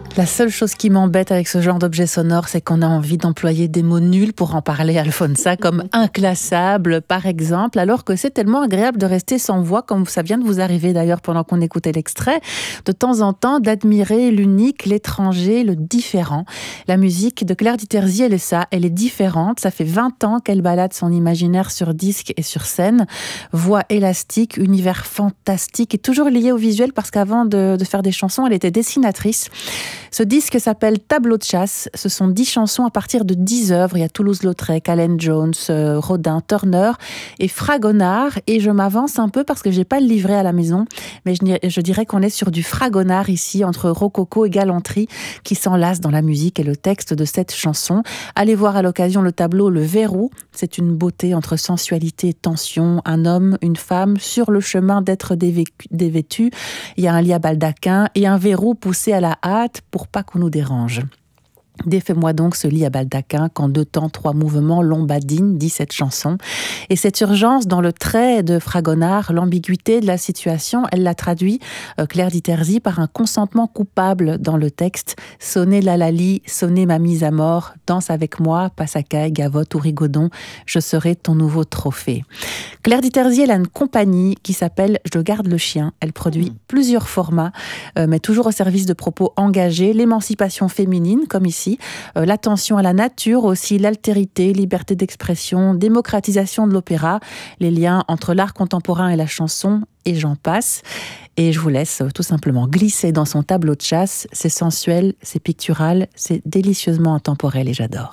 La seule chose qui m'embête avec ce genre d'objet sonore, c'est qu'on a envie d'employer des mots nuls pour en parler, Alfonsa, comme inclassable, par exemple, alors que c'est tellement agréable de rester sans voix, comme ça vient de vous arriver d'ailleurs pendant qu'on écoutait l'extrait, de temps en temps d'admirer l'unique, l'étranger, le différent. La musique de Claire Diterzy, elle est ça, elle est différente. Ça fait 20 ans qu'elle balade son imaginaire sur disque et sur scène. Voix élastique, univers fantastique et toujours lié au visuel parce qu'avant de faire des chansons, elle était dessinatrice. Ce disque s'appelle Tableau de chasse. Ce sont 10 chansons à partir de 10 œuvres. Il y a Toulouse-Lautrec, Allen Jones, Rodin, Turner et Fragonard. Et je m'avance un peu parce que j'ai pas le livret à la maison, mais je dirais qu'on est sur du Fragonard ici, entre rococo et galanterie, qui s'enlace dans la musique et le texte de cette chanson. Allez voir à l'occasion le tableau Le Verrou. C'est une beauté entre sensualité et tension. Un homme, une femme, sur le chemin d'être dévêtus. Il y a un lit à baldaquin et un verrou poussé à la hâte pour pas qu'on nous dérange. Défais-moi donc ce lit à baldaquin qu'en 2 temps, 3 mouvements l'on badine, dit cette chanson. Et cette urgence dans le trait de Fragonard, l'ambiguïté de la situation, elle l'a traduit, Claire Diterzy, par un consentement coupable dans le texte. Sonnez la lali, sonnez ma mise à mort, danse avec moi, passacaille, gavotte ou rigodon, je serai ton nouveau trophée. Claire Diterzy, elle a une compagnie qui s'appelle Je garde le chien. Elle produit plusieurs formats, mais toujours au service de propos engagés, l'émancipation féminine, comme ici, l'attention à la nature aussi, l'altérité, liberté d'expression, démocratisation de l'opéra, les liens entre l'art contemporain et la chanson, et j'en passe. Et je vous laisse tout simplement glisser dans son tableau de chasse. C'est sensuel, c'est pictural, c'est délicieusement intemporel et j'adore.